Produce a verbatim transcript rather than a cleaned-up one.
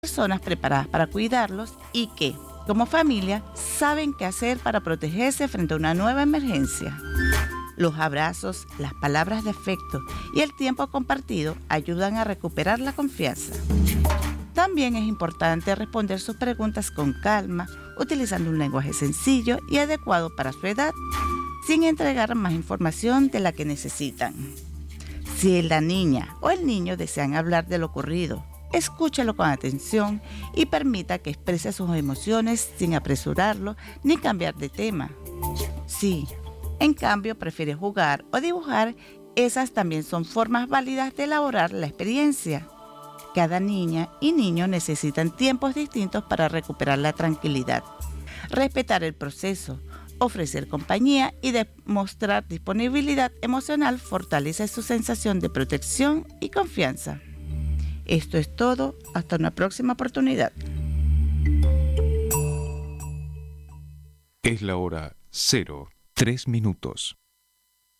personas preparadas para cuidarlos y que, como familia, saben qué hacer para protegerse frente a una nueva emergencia. Los abrazos, las palabras de afecto y el tiempo compartido ayudan a recuperar la confianza. También es importante responder sus preguntas con calma, utilizando un lenguaje sencillo y adecuado para su edad, sin entregar más información de la que necesitan. Si la niña o el niño desean hablar de lo ocurrido, escúchalo con atención y permita que exprese sus emociones sin apresurarlo ni cambiar de tema. Si, en cambio, prefiere jugar o dibujar, esas también son formas válidas de elaborar la experiencia. Cada niña y niño necesitan tiempos distintos para recuperar la tranquilidad. Respetar el proceso, ofrecer compañía y demostrar disponibilidad emocional fortalece su sensación de protección y confianza. Esto es todo. Hasta una próxima oportunidad. Es la hora cero, tres minutos.